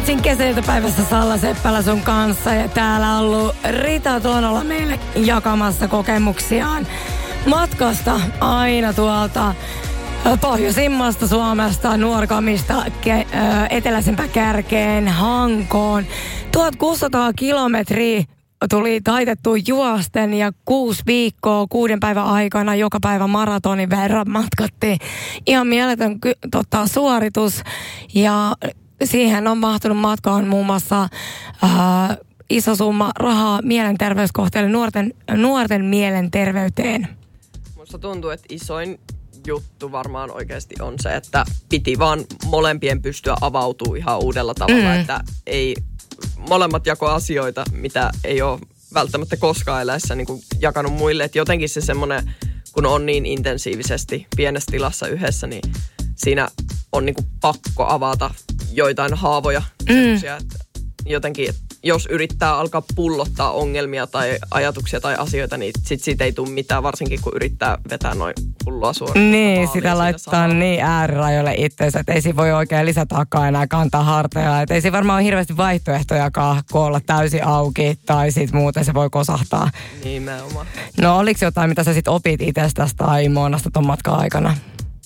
Ruotsin kesäiltapäivässä Salla Seppälä sun kanssa ja täällä on ollut Rita Tonola meille jakamassa kokemuksiaan matkasta aina tuolta pohjoisimmasta Suomesta, Nuorgamista, eteläisempään Kärkeen, Hankoon. 1600 kilometriä tuli taitettu juosten ja 6 viikkoa 6 päivän aikana joka päivä maratonin verran matkattiin. Ihan mieletön suoritus ja siihen on mahtunut matkaan muun muassa iso summa rahaa mielenterveyskohteelle nuorten mielenterveyteen. Musta tuntuu, että isoin juttu varmaan oikeasti on se, että piti vaan molempien pystyä avautumaan ihan uudella tavalla, että ei molemmat jako asioita, mitä ei ole välttämättä koskaan eläessä niin kuin jakanut muille. Että jotenkin se semmoinen, kun on niin intensiivisesti pienessä tilassa yhdessä, niin siinä on niin kuin pakko avata joitain haavoja. Että jotenkin, jos yrittää alkaa pullottaa ongelmia tai ajatuksia tai asioita, niin sit siitä ei tule mitään, varsinkin kun yrittää vetää noin hullua suoraan. Niin, sitä laittaa niin äärirajoille itseensä, että ei siinä voi oikein lisätaakkaa enää kantaa harteilla. Että ei siinä varmaan ole hirveästi vaihtoehtojakaan, kun olla täysin auki tai sitten muuten se voi kosahtaa. Nimenomaan. No oliko jotain, mitä sä sitten opit itsestäsi tai Moonasta ton matkan aikana?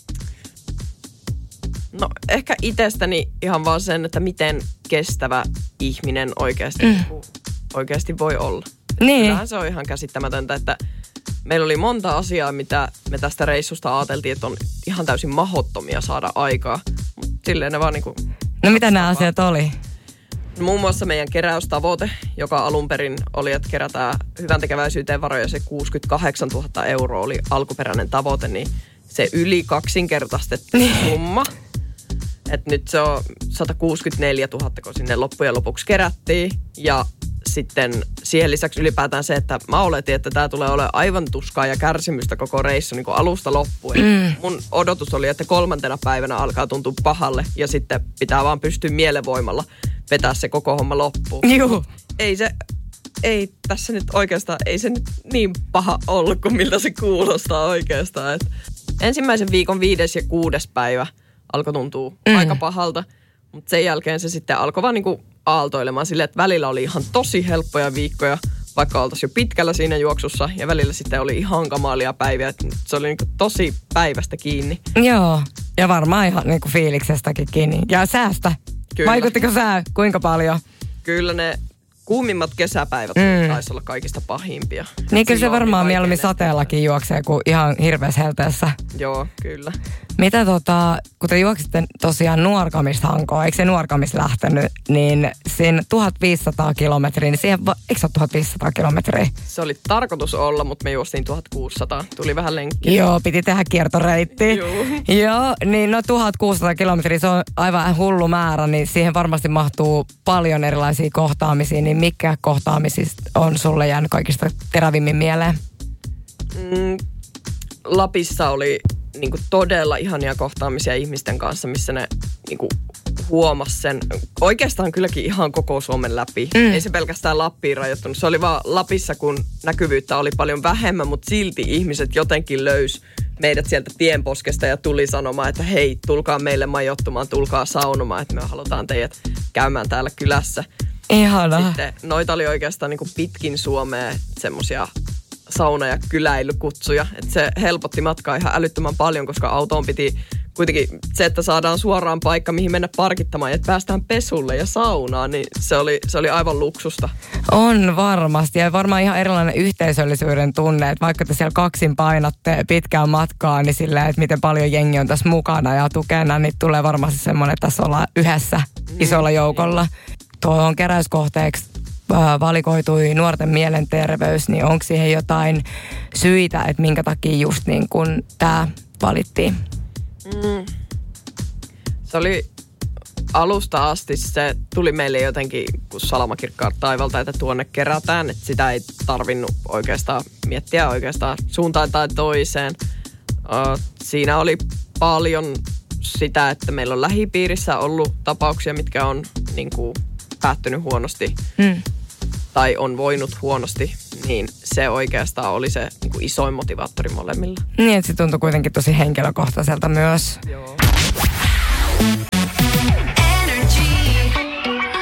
No ehkä itsestäni ihan vaan sen, että miten kestävä ihminen oikeasti voi olla. Niin. Kyllähän se on ihan käsittämätöntä, että meillä oli monta asiaa, mitä me tästä reissusta ajateltiin, että on ihan täysin mahdottomia saada aikaa. Mutta silleen ne vaan niinku... No mitä nämä asiat oli? Muun muassa meidän keräystavoite, joka alun perin oli, että kerätään hyvän tekeväisyyteen varoja, se 68 000 euroa oli alkuperäinen tavoite, niin se yli kaksinkertaistettiin summa. Että nyt se on 164 000, kun sinne loppujen lopuksi kerättiin. Ja sitten siihen lisäksi ylipäätään se, että mä oletin, että tämä tulee olemaan aivan tuskaa ja kärsimystä koko reissu niin kuin alusta loppuun. Mun odotus oli, että 3. päivänä alkaa tuntua pahalle ja sitten pitää vaan pystyä mielenvoimalla vetää se koko homma loppuun. Juhu. Ei tässä nyt oikeastaan, ei se nyt niin paha ollut kuin miltä se kuulostaa oikeastaan. Et ensimmäisen viikon 5. ja 6. päivä alkoi tuntua aika pahalta, mutta sen jälkeen se sitten alkoi vaan niinku aaltoilemaan silleen, että välillä oli ihan tosi helppoja viikkoja, vaikka oltaisiin jo pitkällä siinä juoksussa, ja välillä sitten oli ihan kamalia päiviä, että se oli niinku tosi päivästä kiinni. Joo, ja varmaan ihan niinku fiiliksestäkin kiinni. Ja säästä. Kyllä. Vaikuttiko sää? Kuinka paljon? Kyllä ne kuumimmat kesäpäivät taisi olla kaikista pahimpia. Niin kyllä se varmaan mieluummin sateellakin juoksee kuin ihan hirveässä helteessä. Joo, kyllä. Mitä kun te juoksitte tosiaan Nuorgamista Hankoon, eikö se Nuorgamista lähtenyt, niin siinä 1500 kilometriä, niin siihen, eikö se ole 1500 kilometriä? Se oli tarkoitus olla, mutta me juostiin 1600. Tuli vähän lenkkiä. Joo, piti tehdä kiertoreitti. Joo, niin 1600 kilometriä, se on aivan hullu määrä, niin siihen varmasti mahtuu paljon erilaisia kohtaamisia, niin mikä kohtaamisista on sulle jäänyt kaikista terävimmin mieleen? Lapissa oli niinku todella ihania kohtaamisia ihmisten kanssa, missä ne niinku huomasi sen. Oikeastaan kylläkin ihan koko Suomen läpi. Ei se pelkästään Lappiin rajoittunut. Se oli vaan Lapissa, kun näkyvyyttä oli paljon vähemmän, mutta silti ihmiset jotenkin löysi meidät sieltä tienposkesta ja tuli sanomaan, että hei, tulkaa meille majoittumaan, tulkaa saunomaan, että me halutaan teidät käymään täällä kylässä. Ihana. Sitten noita oli oikeastaan niinku pitkin Suomea semmoisia sauna- ja kyläilykutsuja. Että se helpotti matkaa ihan älyttömän paljon, koska autoon piti kuitenkin se, että saadaan suoraan paikka, mihin mennä parkittamaan ja että päästään pesulle ja saunaan, niin se oli aivan luksusta. On varmasti ja varmaan ihan erilainen yhteisöllisyyden tunne, että vaikka te siellä kaksin painatte pitkään matkaa, niin silleen, että miten paljon jengi on tässä mukana ja tukena, niin tulee varmasti semmoinen, että tässä ollaan yhdessä isolla joukolla. Tuohon keräyskohteeksi valikoitui nuorten mielenterveys, niin onko siihen jotain syitä, että minkä takia just niin kuin tämä valittiin? Se oli alusta asti, se tuli meille jotenkin kuin salamakirkkaat taivalta, että tuonne kerätään, että sitä ei tarvinnut oikeastaan miettiä oikeastaan suuntaan tai toiseen. Siinä oli paljon sitä, että meillä on lähipiirissä ollut tapauksia, mitkä on niin kuin päättynyt huonosti tai on voinut huonosti, niin se oikeastaan oli se niin kuin isoin motivaattori molemmilla. Niin, että se tuntui kuitenkin tosi henkilökohtaiselta myös. Joo.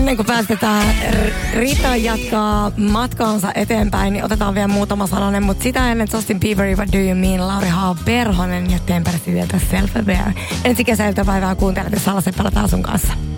ennen kuin päästetään Rita jatkaa matkaansa eteenpäin, niin otetaan vielä muutama sananen. Mutta sitä ennen Justin Bieber, What Do You Mean, Lauri H. Perhonen ja Tempersiltä Self-Aware. Ensi kesäiltapäivää kuuntelette Salla Seppälä taas sun kanssa.